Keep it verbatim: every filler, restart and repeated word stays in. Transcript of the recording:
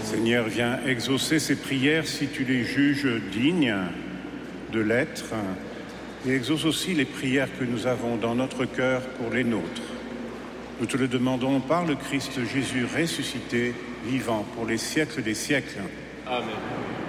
Seigneur, viens exaucer ces prières si tu les juges dignes de l'être, et exauce aussi les prières que nous avons dans notre cœur pour les nôtres. Nous te le demandons par le Christ Jésus ressuscité, vivant pour les siècles des siècles. Amen.